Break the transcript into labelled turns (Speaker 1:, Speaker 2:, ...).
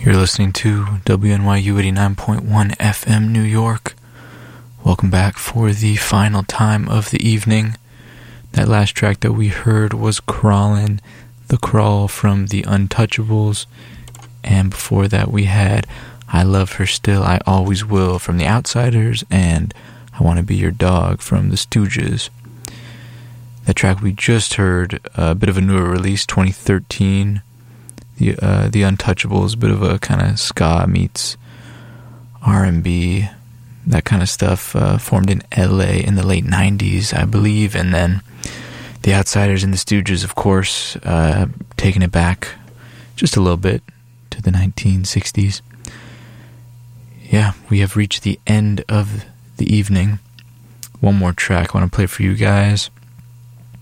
Speaker 1: You're listening to WNYU 89.1 FM New York. Welcome back for the final time of the evening. That last track that we heard was Crawlin', The Crawl from The Untouchables. And before that we had I Love Her Still, I Always Will from The Outsiders, and I Want to Be Your Dog from The Stooges. That track we just heard, a bit of a newer release, 2013. The Untouchables, a bit of a kind of ska meets R&B, that kind of stuff, formed in LA in the late 90s, I believe, and then The Outsiders and The Stooges, of course, taking it back just a little bit to the 1960s. Yeah, we have reached the end of the evening. One more track I want to play for you guys.